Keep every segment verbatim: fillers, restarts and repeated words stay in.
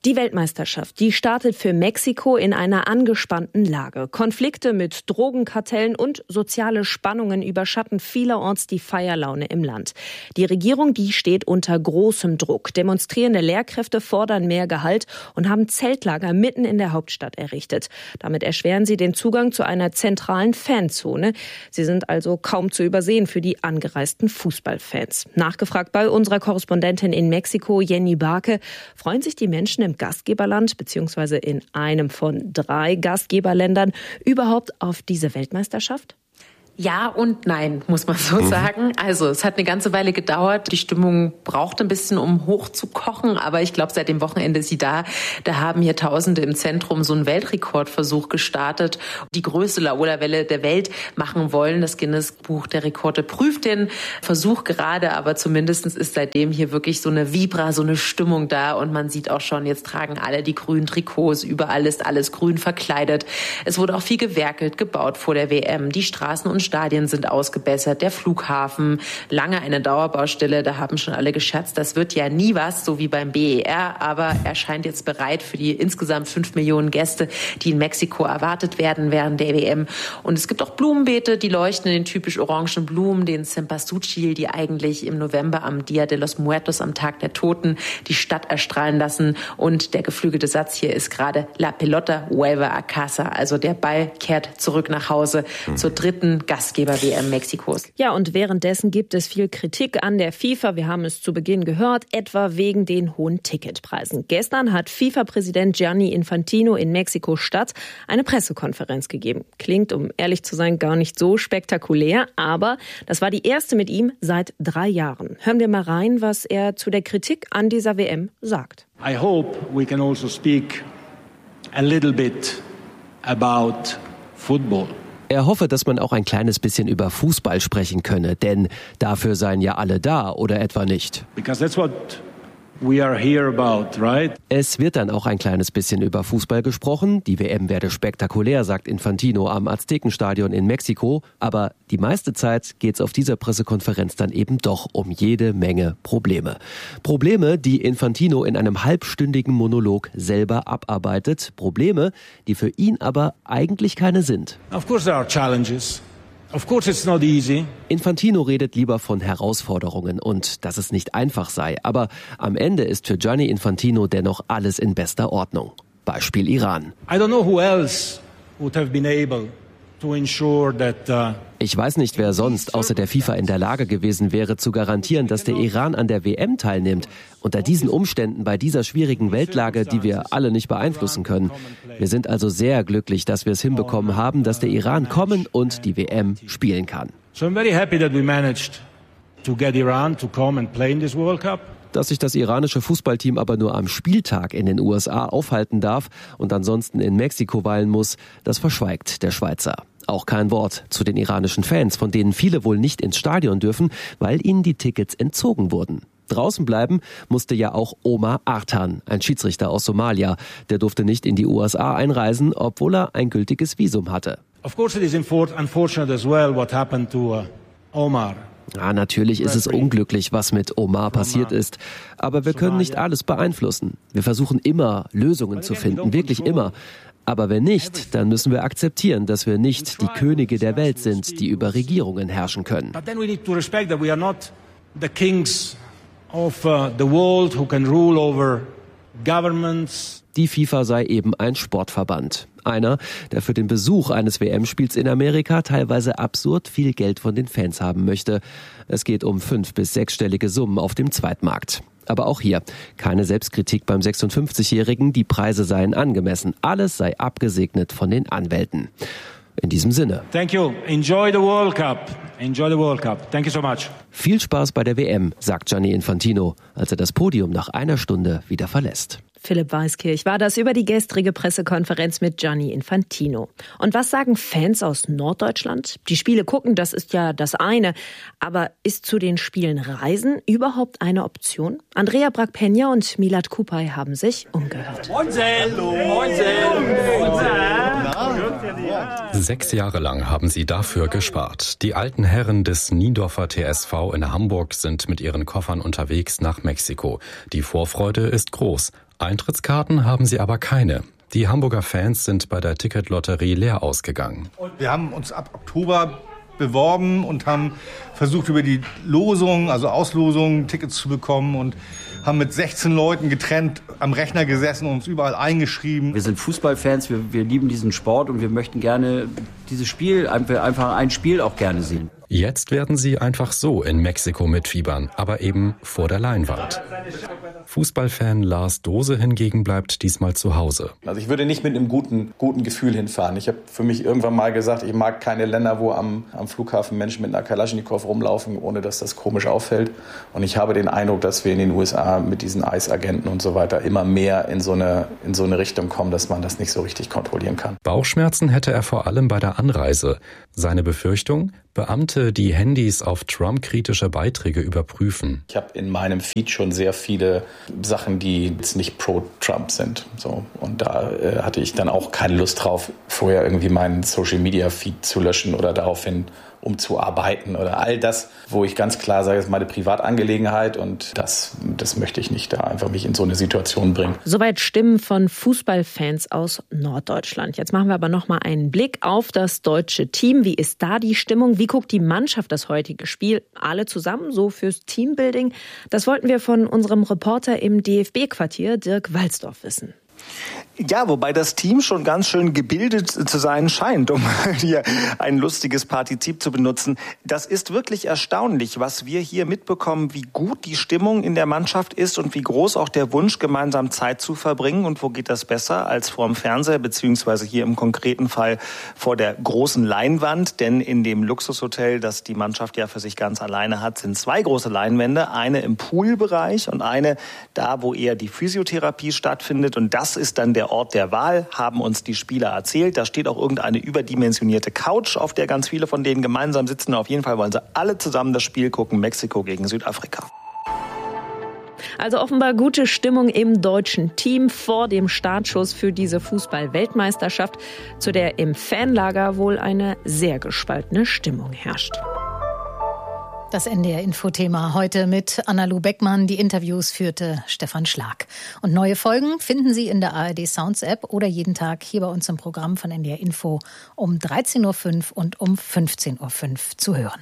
Die Weltmeisterschaft, die startet für Mexiko in einer angespannten Lage. Konflikte mit Drogenkartellen und soziale Spannungen überschatten vielerorts die Feierlaune im Land. Die Regierung, die steht unter großem Druck. Demonstrierende Lehrkräfte fordern mehr Gehalt und haben Zeltlager mitten in der Hauptstadt errichtet. Damit erschweren sie den Zugang zu einer zentralen Fanzone. Sie sind also kaum zu übersehen für die angereisten Fußballfans. Nachgefragt bei unserer Korrespondentin in Mexiko, Jenny Barke, freuen sich die Menschen im Gastgeberland beziehungsweise in einem von drei Gastgeberländern überhaupt auf diese Weltmeisterschaft? Ja und nein, muss man so sagen. Also es hat eine ganze Weile gedauert. Die Stimmung braucht ein bisschen, um hochzukochen. Aber ich glaube, seit dem Wochenende ist sie da. Da haben hier Tausende im Zentrum so einen Weltrekordversuch gestartet. Die größte Laola-Welle der Welt machen wollen. Das Guinness-Buch der Rekorde prüft den Versuch gerade. Aber zumindest ist seitdem hier wirklich so eine Vibra, so eine Stimmung da. Und man sieht auch schon, jetzt tragen alle die grünen Trikots. Überall ist alles grün verkleidet. Es wurde auch viel gewerkelt, gebaut vor der W M. Die Straßen und Stadien sind ausgebessert, der Flughafen, lange eine Dauerbaustelle, da haben schon alle gescherzt, das wird ja nie was, so wie beim B E R, aber er scheint jetzt bereit für die insgesamt fünf Millionen Gäste, die in Mexiko erwartet werden während der W M. Und es gibt auch Blumenbeete, die leuchten in den typisch orangen Blumen, den Cempasúchil, die eigentlich im November am Dia de los Muertos, am Tag der Toten, die Stadt erstrahlen lassen. Und der geflügelte Satz hier ist gerade La pelota vuelve a casa, also der Ball kehrt zurück nach Hause hm. zur dritten Gastgeber-W M Mexikos. Ja, und währenddessen gibt es viel Kritik an der FIFA. Wir haben es zu Beginn gehört, etwa wegen den hohen Ticketpreisen. Gestern hat FIFA-Präsident Gianni Infantino in Mexiko-Stadt eine Pressekonferenz gegeben. Klingt, um ehrlich zu sein, gar nicht so spektakulär, aber das war die erste mit ihm seit drei Jahren. Hören wir mal rein, was er zu der Kritik an dieser W M sagt. I hope we can also speak a little bit about football. Er hoffe, dass man auch ein kleines bisschen über Fußball sprechen könne, denn dafür seien ja alle da, oder etwa nicht? Because that's what we are here about, right? Es wird dann auch ein kleines bisschen über Fußball gesprochen. Die W M werde spektakulär, sagt Infantino am Aztekenstadion in Mexiko. Aber die meiste Zeit geht's auf dieser Pressekonferenz dann eben doch um jede Menge Probleme. Probleme, die Infantino in einem halbstündigen Monolog selber abarbeitet. Probleme, die für ihn aber eigentlich keine sind. Of course there are challenges. Of course it's not easy. Infantino redet lieber von Herausforderungen und dass es nicht einfach sei. Aber am Ende ist für Gianni Infantino dennoch alles in bester Ordnung. Beispiel Iran. I don't know who else would have been able to ensure that uh Ich weiß nicht, wer sonst außer der FIFA in der Lage gewesen wäre, zu garantieren, dass der Iran an der W M teilnimmt. Unter diesen Umständen, bei dieser schwierigen Weltlage, die wir alle nicht beeinflussen können. Wir sind also sehr glücklich, dass wir es hinbekommen haben, dass der Iran kommen und die W M spielen kann. So I'm very happy that we managed to get Iran to come and play in this World Cup. Dass sich das iranische Fußballteam aber nur am Spieltag in den U S A aufhalten darf und ansonsten in Mexiko weilen muss, das verschweigt der Schweizer. Auch kein Wort zu den iranischen Fans, von denen viele wohl nicht ins Stadion dürfen, weil ihnen die Tickets entzogen wurden. Draußen bleiben musste ja auch Omar Artan, ein Schiedsrichter aus Somalia. Der durfte nicht in die U S A einreisen, obwohl er ein gültiges Visum hatte. Of course it is unfortunate as well what happened to uh, Omar. Ja, natürlich ist es unglücklich, was mit Omar passiert ist. Aber wir können nicht alles beeinflussen. Wir versuchen immer, Lösungen zu finden, wirklich immer. Aber wenn nicht, dann müssen wir akzeptieren, dass wir nicht die Könige der Welt sind, die über Regierungen herrschen können. But then we need to respect that we are not the kings of uh, the world who can rule over governments. Die FIFA sei eben ein Sportverband. Einer, der für den Besuch eines W M-Spiels in Amerika teilweise absurd viel Geld von den Fans haben möchte. Es geht um fünf- bis sechsstellige Summen auf dem Zweitmarkt. Aber auch hier keine Selbstkritik beim sechsundfünfzigjährigen, die Preise seien angemessen. Alles sei abgesegnet von den Anwälten. In diesem Sinne. Thank you. Enjoy the World Cup. Enjoy the World Cup. Thank you so much. Viel Spaß bei der W M, sagt Gianni Infantino, als er das Podium nach einer Stunde wieder verlässt. Philipp Weiskirch war das über die gestrige Pressekonferenz mit Gianni Infantino. Und was sagen Fans aus Norddeutschland? Die Spiele gucken, das ist ja das eine. Aber ist zu den Spielen Reisen überhaupt eine Option? Andrea Brack-Peña und Milad Kupay haben sich umgehört. Moinsen! Moinsen! Sechs Jahre lang haben sie dafür gespart. Die alten Herren des Niendorfer T S V in Hamburg sind mit ihren Koffern unterwegs nach Mexiko. Die Vorfreude ist groß. Eintrittskarten haben sie aber keine. Die Hamburger Fans sind bei der Ticketlotterie leer ausgegangen. Wir haben uns ab Oktober beworben und haben versucht, über die Losung, also Auslosung, Tickets zu bekommen und haben mit sechzehn Leuten getrennt am Rechner gesessen und uns überall eingeschrieben. Wir sind Fußballfans, wir, wir lieben diesen Sport und wir möchten gerne dieses Spiel, einfach ein Spiel auch gerne sehen. Jetzt werden sie einfach so in Mexiko mitfiebern, aber eben vor der Leinwand. Fußballfan Lars Dose hingegen bleibt diesmal zu Hause. Also ich würde nicht mit einem guten, guten Gefühl hinfahren. Ich habe für mich irgendwann mal gesagt, ich mag keine Länder, wo am, am Flughafen Menschen mit einer Kalaschnikow rumlaufen, ohne dass das komisch auffällt. Und ich habe den Eindruck, dass wir in den U S A mit diesen I C E-Agenten und so weiter immer mehr in so eine, in so eine Richtung kommen, dass man das nicht so richtig kontrollieren kann. Bauchschmerzen hätte er vor allem bei der Anreise. Seine Befürchtung? Beamte, die Handys auf Trump-kritische Beiträge überprüfen. Ich habe in meinem Feed schon sehr viele Sachen, die jetzt nicht pro-Trump sind. So, und da äh, hatte ich dann auch keine Lust drauf, vorher irgendwie meinen Social-Media-Feed zu löschen oder daraufhin umzuarbeiten oder all das, wo ich ganz klar sage, das ist meine Privatangelegenheit und das, das möchte ich nicht, da einfach mich in so eine Situation bringen. Soweit Stimmen von Fußballfans aus Norddeutschland. Jetzt machen wir aber noch mal einen Blick auf das deutsche Team. Wie ist da die Stimmung? Wie guckt die Mannschaft das heutige Spiel? Alle zusammen, so fürs Teambuilding? Das wollten wir von unserem Reporter im D F B-Quartier, Dirk Walsdorf, wissen. Ja, wobei das Team schon ganz schön gebildet zu sein scheint, um hier ein lustiges Partizip zu benutzen. Das ist wirklich erstaunlich, was wir hier mitbekommen, wie gut die Stimmung in der Mannschaft ist und wie groß auch der Wunsch, gemeinsam Zeit zu verbringen. Und wo geht das besser als vor dem Fernseher, beziehungsweise hier im konkreten Fall vor der großen Leinwand. Denn in dem Luxushotel, das die Mannschaft ja für sich ganz alleine hat, sind zwei große Leinwände. Eine im Poolbereich und eine da, wo eher die Physiotherapie stattfindet. Und das ist dann der Ort der Wahl, haben uns die Spieler erzählt. Da steht auch irgendeine überdimensionierte Couch, auf der ganz viele von denen gemeinsam sitzen. Auf jeden Fall wollen sie alle zusammen das Spiel gucken, Mexiko gegen Südafrika. Also offenbar gute Stimmung im deutschen Team vor dem Startschuss für diese Fußball-Weltmeisterschaft, zu der im Fanlager wohl eine sehr gespaltene Stimmung herrscht. Das N D R-Info-Thema heute mit Anna-Lu Beckmann. Die Interviews führte Stefan Schlag. Und neue Folgen finden Sie in der A R D-Sounds-App oder jeden Tag hier bei uns im Programm von N D R-Info um dreizehn Uhr fünf und um fünfzehn Uhr fünf zu hören.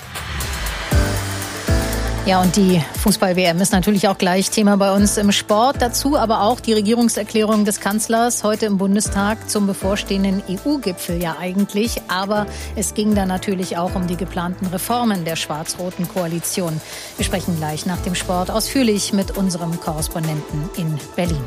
Ja, und die Fußball-W M ist natürlich auch gleich Thema bei uns im Sport. Dazu aber auch die Regierungserklärung des Kanzlers heute im Bundestag zum bevorstehenden E U-Gipfel ja eigentlich. Aber es ging da natürlich auch um die geplanten Reformen der schwarz-roten Koalition. Wir sprechen gleich nach dem Sport ausführlich mit unserem Korrespondenten in Berlin.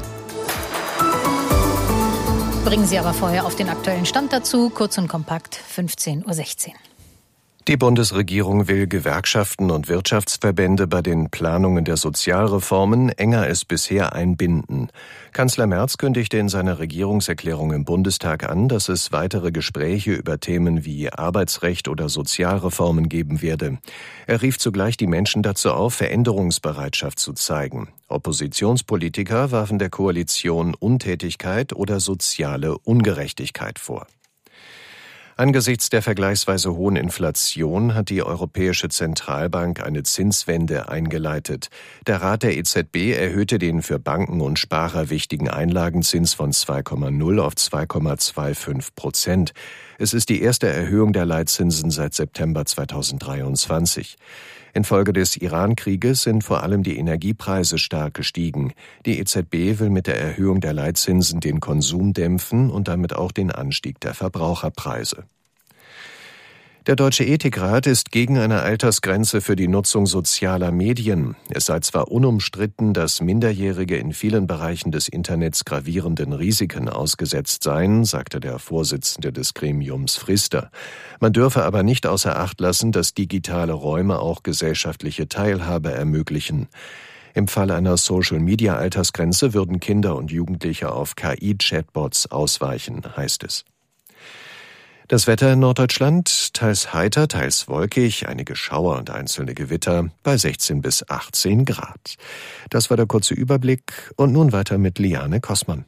Bringen Sie aber vorher auf den aktuellen Stand dazu. Kurz und kompakt, fünfzehn Uhr sechzehn. Die Bundesregierung will Gewerkschaften und Wirtschaftsverbände bei den Planungen der Sozialreformen enger als bisher einbinden. Kanzler Merz kündigte in seiner Regierungserklärung im Bundestag an, dass es weitere Gespräche über Themen wie Arbeitsrecht oder Sozialreformen geben werde. Er rief zugleich die Menschen dazu auf, Veränderungsbereitschaft zu zeigen. Oppositionspolitiker warfen der Koalition Untätigkeit oder soziale Ungerechtigkeit vor. Angesichts der vergleichsweise hohen Inflation hat die Europäische Zentralbank eine Zinswende eingeleitet. Der Rat der E Z B erhöhte den für Banken und Sparer wichtigen Einlagenzins von zwei Komma null auf zwei Komma fünfundzwanzig Prozent. Es ist die erste Erhöhung der Leitzinsen seit September zweitausenddreiundzwanzig. Infolge des Iran-Krieges sind vor allem die Energiepreise stark gestiegen. Die E Z B will mit der Erhöhung der Leitzinsen den Konsum dämpfen und damit auch den Anstieg der Verbraucherpreise. Der Deutsche Ethikrat ist gegen eine Altersgrenze für die Nutzung sozialer Medien. Es sei zwar unumstritten, dass Minderjährige in vielen Bereichen des Internets gravierenden Risiken ausgesetzt seien, sagte der Vorsitzende des Gremiums Frister. Man dürfe aber nicht außer Acht lassen, dass digitale Räume auch gesellschaftliche Teilhabe ermöglichen. Im Fall einer Social-Media-Altersgrenze würden Kinder und Jugendliche auf K I-Chatbots ausweichen, heißt es. Das Wetter in Norddeutschland, teils heiter, teils wolkig, einige Schauer und einzelne Gewitter bei sechzehn bis achtzehn Grad. Das war der kurze Überblick und nun weiter mit Liane Kossmann.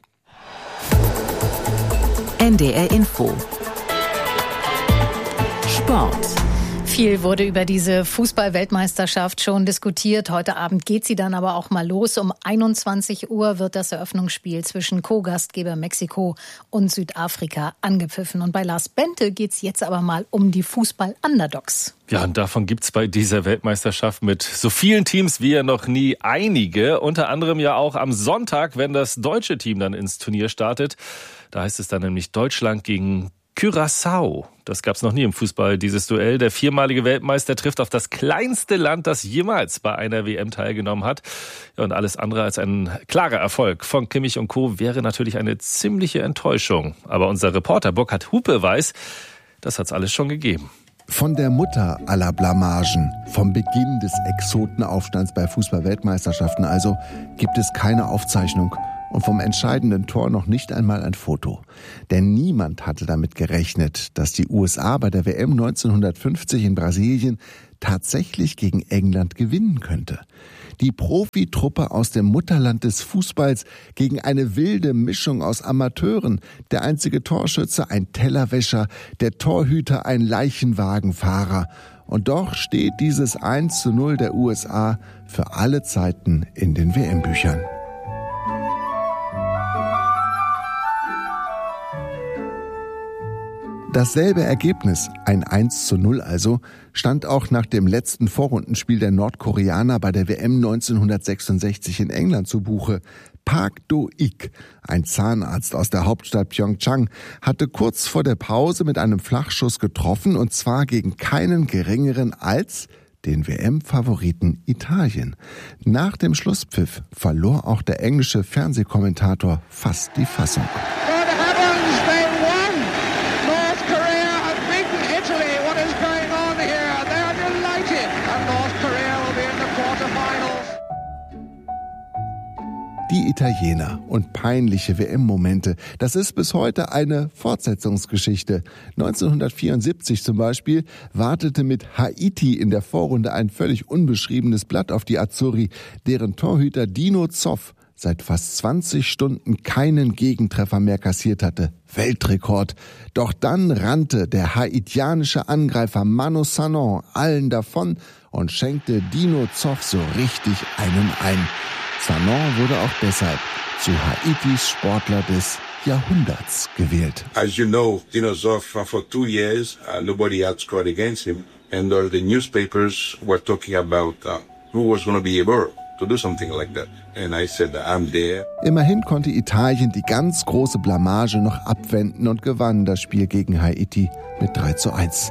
N D R Info. Sport. Viel wurde über diese Fußball-Weltmeisterschaft schon diskutiert. Heute Abend geht sie dann aber auch mal los. Um einundzwanzig Uhr wird das Eröffnungsspiel zwischen Co-Gastgeber Mexiko und Südafrika angepfiffen. Und bei Lars Bente geht es jetzt aber mal um die Fußball-Underdogs. Ja, und davon gibt's bei dieser Weltmeisterschaft mit so vielen Teams wie ja noch nie einige. Unter anderem ja auch am Sonntag, wenn das deutsche Team dann ins Turnier startet. Da heißt es dann nämlich Deutschland gegen Curaçao. Das gab's noch nie im Fußball, dieses Duell. Der viermalige Weltmeister trifft auf das kleinste Land, das jemals bei einer W M teilgenommen hat. Ja, und alles andere als ein klarer Erfolg von Kimmich und Co. wäre natürlich eine ziemliche Enttäuschung. Aber unser Reporter Burkhard Hupe weiß, das hat's alles schon gegeben. Von der Mutter aller Blamagen, vom Beginn des Exotenaufstands bei Fußball-Weltmeisterschaften also, gibt es keine Aufzeichnung. Und vom entscheidenden Tor noch nicht einmal ein Foto. Denn niemand hatte damit gerechnet, dass die U S A bei der W M neunzehnhundertfünfzig in Brasilien tatsächlich gegen England gewinnen könnte. Die Profitruppe aus dem Mutterland des Fußballs gegen eine wilde Mischung aus Amateuren. Der einzige Torschütze ein Tellerwäscher, der Torhüter ein Leichenwagenfahrer. Und doch steht dieses eins zu null der U S A für alle Zeiten in den W M-Büchern. Dasselbe Ergebnis, ein eins zu null also, stand auch nach dem letzten Vorrundenspiel der Nordkoreaner bei der W M neunzehnhundertsechsundsechzig in England zu Buche. Park Do-ik, ein Zahnarzt aus der Hauptstadt Pyeongchang, hatte kurz vor der Pause mit einem Flachschuss getroffen, und zwar gegen keinen geringeren als den W M-Favoriten Italien. Nach dem Schlusspfiff verlor auch der englische Fernsehkommentator fast die Fassung. Die Italiener und peinliche W M-Momente, das ist bis heute eine Fortsetzungsgeschichte. neunzehnhundertvierundsiebzig zum Beispiel wartete mit Haiti in der Vorrunde ein völlig unbeschriebenes Blatt auf die Azzurri, deren Torhüter Dino Zoff seit fast zwanzig Stunden keinen Gegentreffer mehr kassiert hatte. Weltrekord. Doch dann rannte der haitianische Angreifer Manu Sanon allen davon und schenkte Dino Zoff so richtig einen ein. Sanon wurde auch deshalb zu Haitis Sportler des Jahrhunderts gewählt. As you know, Dino Zoff, uh, for two years, uh, nobody had scored against him, and all the newspapers were talking about uh, who was going to be able to do something like that. And I said, I'm there. Immerhin konnte Italien die ganz große Blamage noch abwenden und gewann das Spiel gegen Haiti mit drei zu eins.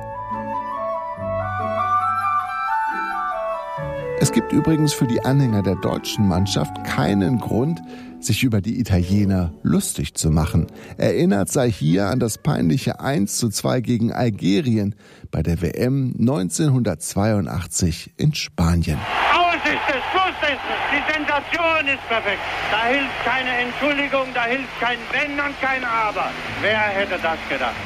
Es gibt übrigens für die Anhänger der deutschen Mannschaft keinen Grund, sich über die Italiener lustig zu machen. Erinnert sei hier an das peinliche eins zu zwei gegen Algerien bei der W M neunzehnhundertzweiundachtzig in Spanien. Aus ist es, Schluss ist es, die Sensation ist perfekt. Da hilft keine Entschuldigung, da hilft kein Wenn und kein Aber. Wer hätte das gedacht?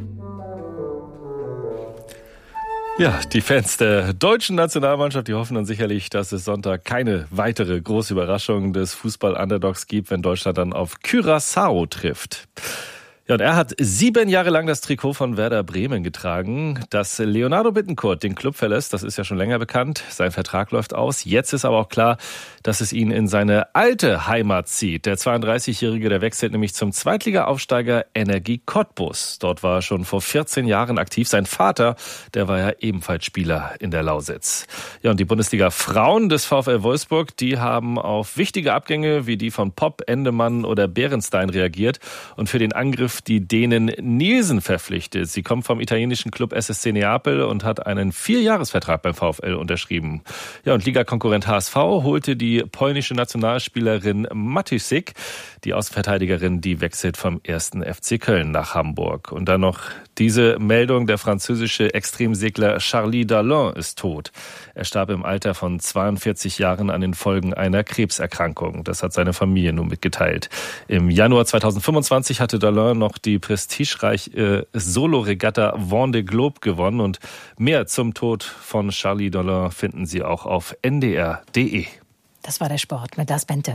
Ja, die Fans der deutschen Nationalmannschaft, die hoffen dann sicherlich, dass es Sonntag keine weitere große Überraschung des Fußball-Underdogs gibt, wenn Deutschland dann auf Curaçao trifft. Ja, und er hat sieben Jahre lang das Trikot von Werder Bremen getragen. Dass Leonardo Bittencourt den Club verlässt, das ist ja schon länger bekannt. Sein Vertrag läuft aus. Jetzt ist aber auch klar, dass es ihn in seine alte Heimat zieht. Der zweiunddreißigjährige, der wechselt nämlich zum Zweitliga-Aufsteiger Energie Cottbus. Dort war er schon vor vierzehn Jahren aktiv. Sein Vater, der war ja ebenfalls Spieler in der Lausitz. Ja, und die Bundesliga-Frauen des VfL Wolfsburg, die haben auf wichtige Abgänge wie die von Popp, Endemann oder Berenstein reagiert und für den Angriff die Dänen Nielsen verpflichtet. Sie kommt vom italienischen Club S S C Neapel und hat einen Vierjahresvertrag beim VfL unterschrieben. Ja, und Ligakonkurrent H S V holte die polnische Nationalspielerin Matysic. Die Außenverteidigerin, die wechselt vom ersten F C Köln nach Hamburg. Und dann noch diese Meldung, der französische Extremsegler Charlie Darlon ist tot. Er starb im Alter von zweiundvierzig Jahren an den Folgen einer Krebserkrankung. Das hat seine Familie nun mitgeteilt. Im Januar zweitausendfünfundzwanzig hatte Darlon noch die prestigereiche Solo-Regatta Vendée Globe gewonnen. Und mehr zum Tod von Charlie Darlon finden Sie auch auf N D R punkt D E. Das war der Sport mit Lars Bente.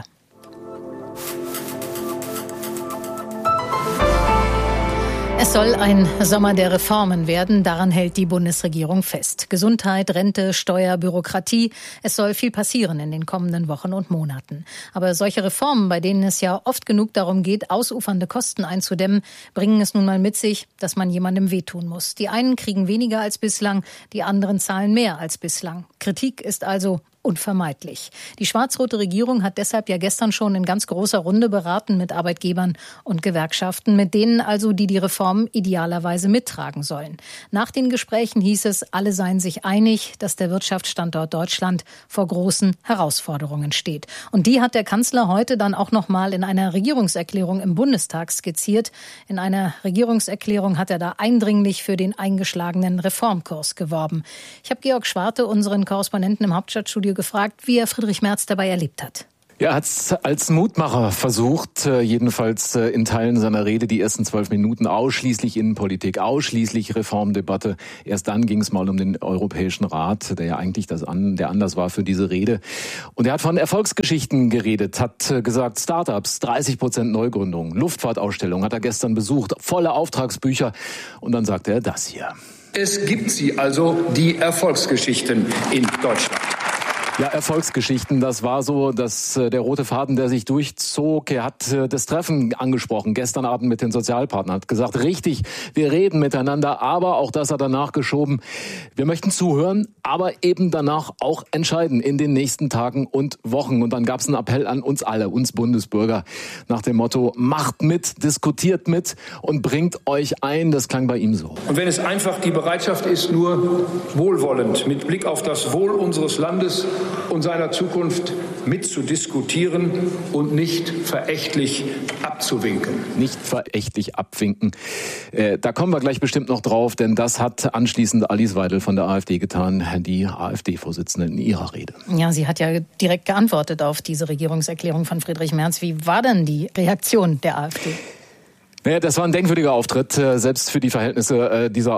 Es soll ein Sommer der Reformen werden, daran hält die Bundesregierung fest. Gesundheit, Rente, Steuer, Bürokratie, es soll viel passieren in den kommenden Wochen und Monaten. Aber solche Reformen, bei denen es ja oft genug darum geht, ausufernde Kosten einzudämmen, bringen es nun mal mit sich, dass man jemandem wehtun muss. Die einen kriegen weniger als bislang, die anderen zahlen mehr als bislang. Kritik ist also unvermeidlich. Die schwarz-rote Regierung hat deshalb ja gestern schon in ganz großer Runde beraten mit Arbeitgebern und Gewerkschaften, mit denen also, die die Reform idealerweise mittragen sollen. Nach den Gesprächen hieß es, alle seien sich einig, dass der Wirtschaftsstandort Deutschland vor großen Herausforderungen steht. Und die hat der Kanzler heute dann auch noch mal in einer Regierungserklärung im Bundestag skizziert. In einer Regierungserklärung hat er da eindringlich für den eingeschlagenen Reformkurs geworben. Ich habe Georg Schwarte, unseren Korrespondenten im Hauptstadtstudio, gefragt, wie er Friedrich Merz dabei erlebt hat. Er hat es als Mutmacher versucht, jedenfalls in Teilen seiner Rede, die ersten zwölf Minuten ausschließlich Innenpolitik, ausschließlich Reformdebatte. Erst dann ging es mal um den Europäischen Rat, der ja eigentlich das an, der Anlass war für diese Rede. Und er hat von Erfolgsgeschichten geredet, hat gesagt, Startups, dreißig Prozent Neugründung, Luftfahrtausstellung hat er gestern besucht, volle Auftragsbücher. Und dann sagte er das hier. Es gibt sie also, die Erfolgsgeschichten in Deutschland. Ja, Erfolgsgeschichten, das war so, dass äh, der rote Faden, der sich durchzog. Er hat äh, das Treffen angesprochen, gestern Abend mit den Sozialpartnern, hat gesagt, richtig, wir reden miteinander, aber auch das hat er nachgeschoben. Wir möchten zuhören, aber eben danach auch entscheiden in den nächsten Tagen und Wochen. Und dann gab es einen Appell an uns alle, uns Bundesbürger, nach dem Motto, macht mit, diskutiert mit und bringt euch ein. Das klang bei ihm so. Und wenn es einfach die Bereitschaft ist, nur wohlwollend, mit Blick auf das Wohl unseres Landes und seiner Zukunft mitzudiskutieren und nicht verächtlich abzuwinken. Nicht verächtlich abwinken. Äh, da kommen wir gleich bestimmt noch drauf, denn das hat anschließend Alice Weidel von der AfD getan, die AfD-Vorsitzende in ihrer Rede. Ja, sie hat ja direkt geantwortet auf diese Regierungserklärung von Friedrich Merz. Wie war denn die Reaktion der AfD? Naja, das war ein denkwürdiger Auftritt, selbst für die Verhältnisse dieser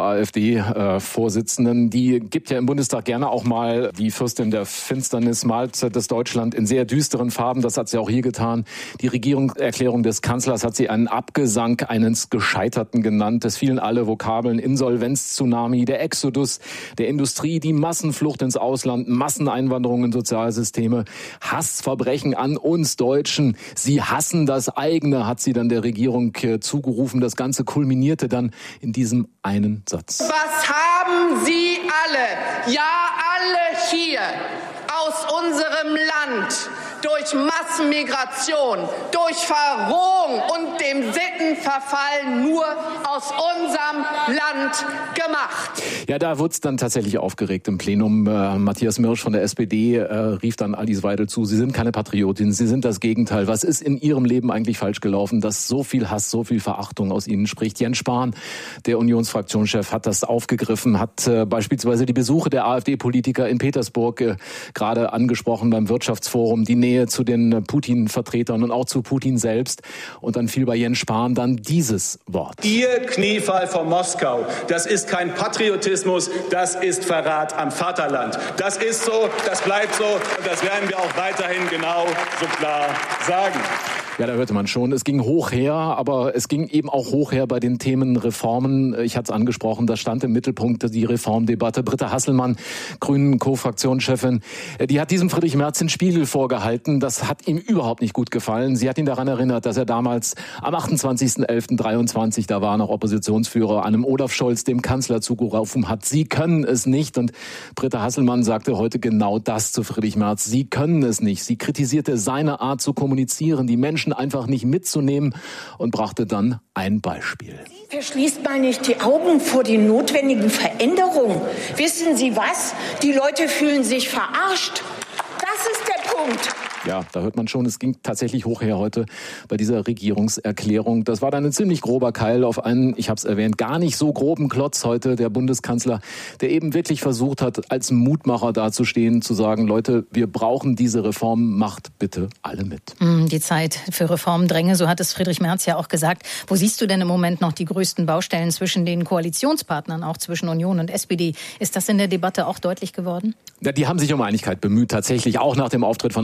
AfD-Vorsitzenden. Die gibt ja im Bundestag gerne auch mal, die Fürstin der Finsternis malt das Deutschland in sehr düsteren Farben. Das hat sie auch hier getan. Die Regierungserklärung des Kanzlers hat sie einen Abgesang eines Gescheiterten genannt. Es fielen alle Vokabeln: Insolvenz-Tsunami, der Exodus der Industrie, die Massenflucht ins Ausland, Masseneinwanderung in Sozialsysteme, Hassverbrechen an uns Deutschen. Sie hassen das eigene, hat sie dann der Regierung zugerufen. Gerufen. Das Ganze kulminierte dann in diesem einen Satz. Was haben Sie alle, ja alle hier aus unserem Land durch Massenmigration, durch Verrohung und dem Sittenverfall nur aus unserem Land gemacht? Ja, da wurde es dann tatsächlich aufgeregt im Plenum. Äh, Matthias Mirsch von der S P D äh, rief dann Alice Weidel zu, Sie sind keine Patriotin, Sie sind das Gegenteil. Was ist in Ihrem Leben eigentlich falsch gelaufen, dass so viel Hass, so viel Verachtung aus Ihnen spricht? Jens Spahn, der Unionsfraktionschef, hat das aufgegriffen, hat äh, beispielsweise die Besuche der AfD-Politiker in Petersburg äh, gerade angesprochen beim Wirtschaftsforum, die Nähe zu den Putin-Vertretern und auch zu Putin selbst. Und dann fiel bei Jens Spahn dann dieses Wort. Ihr Kniefall vor Moskau, das ist kein Patriotismus, das ist Verrat am Vaterland. Das ist so, das bleibt so und das werden wir auch weiterhin genau so klar sagen. Ja, da hörte man schon, es ging hoch her, aber es ging eben auch hoch her bei den Themen Reformen. Ich hatte es angesprochen, da stand im Mittelpunkt die Reformdebatte. Britta Hasselmann, Grünen Co-Fraktionschefin, die hat diesem Friedrich Merz den Spiegel vorgehalten. Das hat ihm überhaupt nicht gut gefallen. Sie hat ihn daran erinnert, dass er damals am achtundzwanzigsten elften dreiundzwanzig, da war noch Oppositionsführer, einem Olaf Scholz, dem Kanzler, zugerufen hat, Sie können es nicht. Und Britta Hasselmann sagte heute genau das zu Friedrich Merz. Sie können es nicht. Sie kritisierte seine Art zu kommunizieren, die Menschen einfach nicht mitzunehmen und brachte dann ein Beispiel. Verschließt mal nicht die Augen vor den notwendigen Veränderungen. Wissen Sie was? Die Leute fühlen sich verarscht. Das ist der Punkt. Ja, da hört man schon, es ging tatsächlich hoch her heute bei dieser Regierungserklärung. Das war dann ein ziemlich grober Keil auf einen, ich habe es erwähnt, gar nicht so groben Klotz heute, der Bundeskanzler, der eben wirklich versucht hat, als Mutmacher dazustehen, zu sagen, Leute, wir brauchen diese Reform, macht bitte alle mit. Die Zeit für Reformen dränge, so hat es Friedrich Merz ja auch gesagt. Wo siehst du denn im Moment noch die größten Baustellen zwischen den Koalitionspartnern, auch zwischen Union und S P D? Ist das in der Debatte auch deutlich geworden? Ja, die haben sich um Einigkeit bemüht, tatsächlich, auch nach dem Auftritt von Alice Weidel.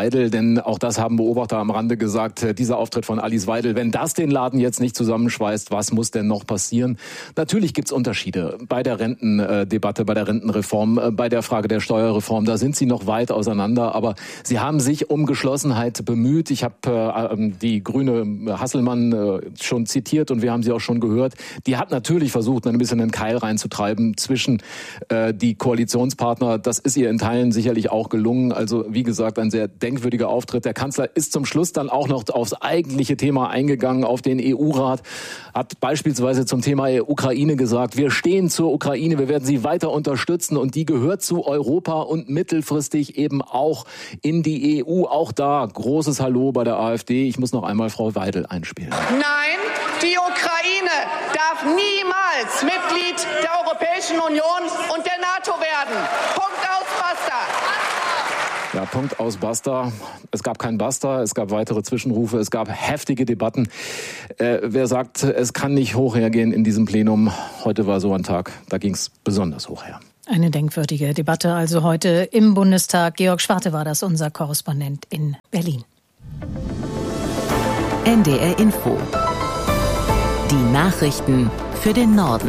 Weidel, denn auch das haben Beobachter am Rande gesagt, dieser Auftritt von Alice Weidel, wenn das den Laden jetzt nicht zusammenschweißt, was muss denn noch passieren? Natürlich gibt's Unterschiede bei der Rentendebatte, bei der Rentenreform, bei der Frage der Steuerreform, da sind sie noch weit auseinander, aber sie haben sich um Geschlossenheit bemüht. Ich habe äh, die grüne Hasselmann äh, schon zitiert und wir haben sie auch schon gehört. Die hat natürlich versucht, ein bisschen einen Keil reinzutreiben zwischen äh, die Koalitionspartner. Das ist ihr in Teilen sicherlich auch gelungen. Also wie gesagt, ein sehr denkwürdiger Auftritt. Der Kanzler ist zum Schluss dann auch noch aufs eigentliche Thema eingegangen, auf den E U-Rat, hat beispielsweise zum Thema Ukraine gesagt, wir stehen zur Ukraine, wir werden sie weiter unterstützen und die gehört zu Europa und mittelfristig eben auch in die E U. Auch da großes Hallo bei der AfD. Ich muss noch einmal Frau Weidel einspielen. Nein, die Ukraine darf niemals Mitglied der Europäischen Union und der NATO werden. Punkt aus, basta. Ja, Punkt aus, basta. Es gab kein Basta, es gab weitere Zwischenrufe, es gab heftige Debatten. Äh, wer sagt, es kann nicht hoch hergehen in diesem Plenum? Heute war so ein Tag, da ging es besonders hoch her. Eine denkwürdige Debatte also heute im Bundestag. Georg Schwarte war das, unser Korrespondent in Berlin. N D R Info. Die Nachrichten für den Norden.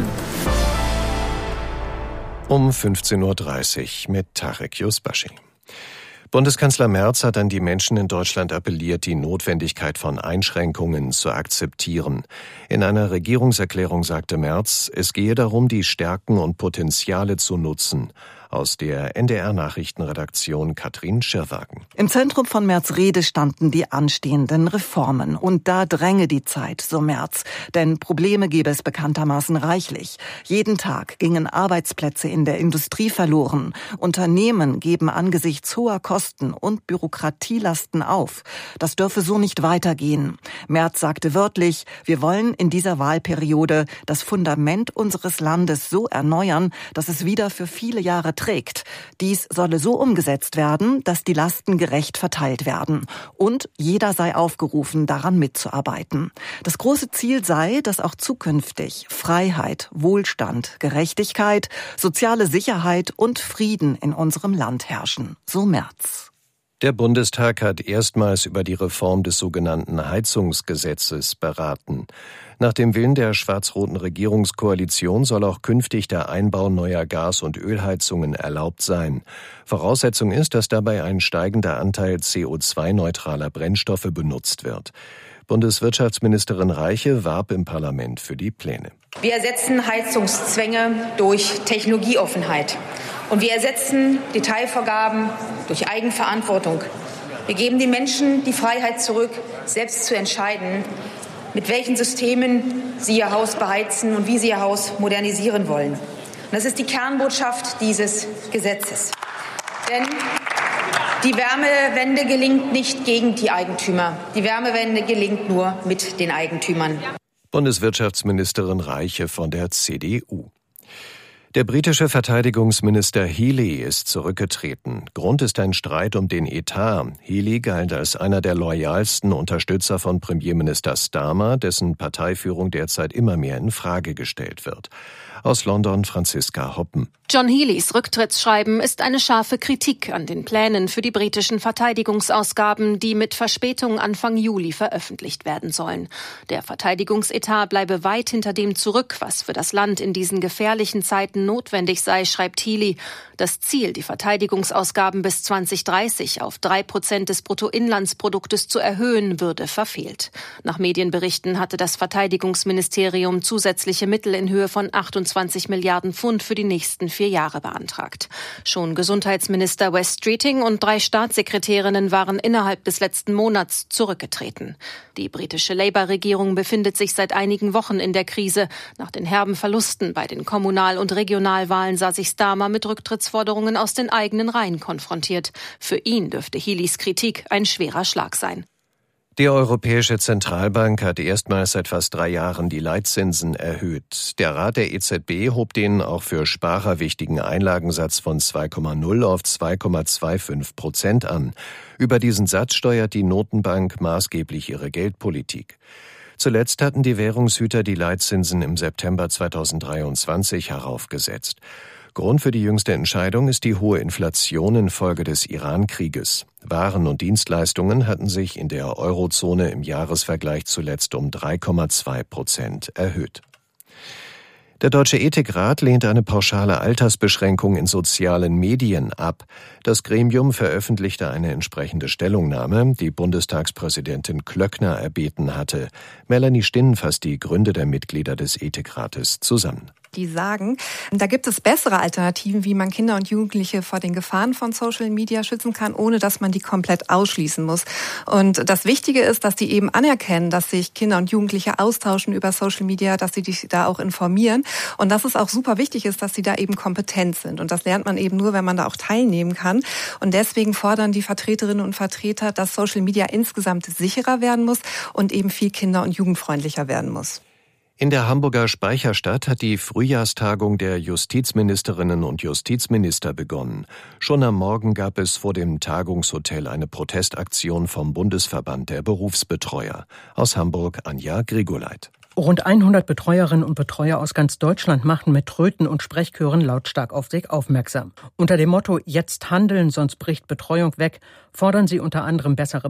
Um fünfzehn Uhr dreißig mit Tarek Yusbashi. Bundeskanzler Merz hat an die Menschen in Deutschland appelliert, die Notwendigkeit von Einschränkungen zu akzeptieren. In einer Regierungserklärung sagte Merz, es gehe darum, die Stärken und Potenziale zu nutzen. Aus der N D R-Nachrichtenredaktion Katrin Schirrwagen. Im Zentrum von Merz' Rede standen die anstehenden Reformen. Und da dränge die Zeit, so Merz. Denn Probleme gäbe es bekanntermaßen reichlich. Jeden Tag gingen Arbeitsplätze in der Industrie verloren. Unternehmen geben angesichts hoher Kosten und Bürokratielasten auf. Das dürfe so nicht weitergehen. Merz sagte wörtlich, wir wollen in dieser Wahlperiode das Fundament unseres Landes so erneuern, dass es wieder für viele Jahre trägt. Dies solle so umgesetzt werden, dass die Lasten gerecht verteilt werden. Und jeder sei aufgerufen, daran mitzuarbeiten. Das große Ziel sei, dass auch zukünftig Freiheit, Wohlstand, Gerechtigkeit, soziale Sicherheit und Frieden in unserem Land herrschen. So Merz. Der Bundestag hat erstmals über die Reform des sogenannten Heizungsgesetzes beraten. Nach dem Willen der schwarz-roten Regierungskoalition soll auch künftig der Einbau neuer Gas- und Ölheizungen erlaubt sein. Voraussetzung ist, dass dabei ein steigender Anteil C O zwei neutraler Brennstoffe benutzt wird. Bundeswirtschaftsministerin Reiche warb im Parlament für die Pläne. Wir ersetzen Heizungszwänge durch Technologieoffenheit. Und wir ersetzen Detailvorgaben durch Eigenverantwortung. Wir geben den Menschen die Freiheit zurück, selbst zu entscheiden, mit welchen Systemen sie ihr Haus beheizen und wie sie ihr Haus modernisieren wollen. Und das ist die Kernbotschaft dieses Gesetzes. Denn die Wärmewende gelingt nicht gegen die Eigentümer. Die Wärmewende gelingt nur mit den Eigentümern. Bundeswirtschaftsministerin Reiche von der C D U. Der britische Verteidigungsminister Healey ist zurückgetreten. Grund ist ein Streit um den Etat. Healey galt als einer der loyalsten Unterstützer von Premierminister Starmer, dessen Parteiführung derzeit immer mehr in Frage gestellt wird. Aus London Franziska Hoppen. John Healeys Rücktrittsschreiben ist eine scharfe Kritik an den Plänen für die britischen Verteidigungsausgaben, die mit Verspätung Anfang Juli veröffentlicht werden sollen. Der Verteidigungsetat bleibe weit hinter dem zurück, was für das Land in diesen gefährlichen Zeiten notwendig sei, schreibt Healey. Das Ziel, die Verteidigungsausgaben bis zwanzig dreißig auf drei Prozent des Bruttoinlandsproduktes zu erhöhen, würde verfehlt. Nach Medienberichten hatte das Verteidigungsministerium zusätzliche Mittel in Höhe von achtundzwanzig Milliarden Pfund für die nächsten vier Jahre beantragt. Schon Gesundheitsminister Wes Streeting und drei Staatssekretärinnen waren innerhalb des letzten Monats zurückgetreten. Die britische Labour-Regierung befindet sich seit einigen Wochen in der Krise. Nach den herben Verlusten bei den Kommunal- und Regionalwahlen sah sich Starmer mit Rücktrittsforderungen aus den eigenen Reihen konfrontiert. Für ihn dürfte Healeys Kritik ein schwerer Schlag sein. Die Europäische Zentralbank hat erstmals seit fast drei Jahren die Leitzinsen erhöht. Der Rat der E Z B hob den auch für Sparer wichtigen Einlagensatz von zwei Komma null auf zwei Komma fünfundzwanzig Prozent an. Über diesen Satz steuert die Notenbank maßgeblich ihre Geldpolitik. Zuletzt hatten die Währungshüter die Leitzinsen im September zweitausenddreiundzwanzig heraufgesetzt. Grund für die jüngste Entscheidung ist die hohe Inflation infolge des Iran-Krieges. Waren und Dienstleistungen hatten sich in der Eurozone im Jahresvergleich zuletzt um drei Komma zwei Prozent erhöht. Der Deutsche Ethikrat lehnt eine pauschale Altersbeschränkung in sozialen Medien ab. Das Gremium veröffentlichte eine entsprechende Stellungnahme, die Bundestagspräsidentin Klöckner erbeten hatte. Melanie Stinn fasst die Gründe der Mitglieder des Ethikrates zusammen. Die sagen, da gibt es bessere Alternativen, wie man Kinder und Jugendliche vor den Gefahren von Social Media schützen kann, ohne dass man die komplett ausschließen muss. Und das Wichtige ist, dass die eben anerkennen, dass sich Kinder und Jugendliche austauschen über Social Media, dass sie sich da auch informieren und dass es auch super wichtig ist, dass sie da eben kompetent sind. Und das lernt man eben nur, wenn man da auch teilnehmen kann. Und deswegen fordern die Vertreterinnen und Vertreter, dass Social Media insgesamt sicherer werden muss und eben viel kinder- und jugendfreundlicher werden muss. In der Hamburger Speicherstadt hat die Frühjahrstagung der Justizministerinnen und Justizminister begonnen. Schon am Morgen gab es vor dem Tagungshotel eine Protestaktion vom Bundesverband der Berufsbetreuer. Aus Hamburg Anja Grigoleit. Rund hundert Betreuerinnen und Betreuer aus ganz Deutschland machten mit Tröten und Sprechchören lautstark auf sich aufmerksam. Unter dem Motto »Jetzt handeln, sonst bricht Betreuung weg« fordern sie unter anderem bessere